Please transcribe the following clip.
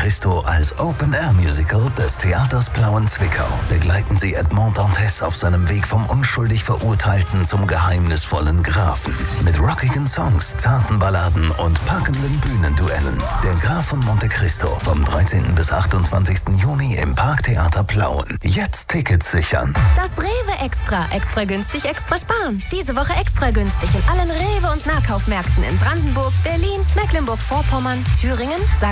Cristo als Open-Air-Musical des Theaters Plauen Zwickau. Begleiten Sie Edmond Dantes auf seinem Weg vom unschuldig Verurteilten zum geheimnisvollen Grafen. Mit rockigen Songs, zarten Balladen und packenden Bühnenduellen. Der Graf von Monte Cristo vom 13. bis 28. Juni im Parktheater Plauen. Jetzt Tickets sichern. Das Rewe Extra. Extra günstig, extra sparen. Diese Woche extra günstig in allen Rewe- und Nahkaufmärkten in Brandenburg, Berlin, Mecklenburg-Vorpommern, Thüringen,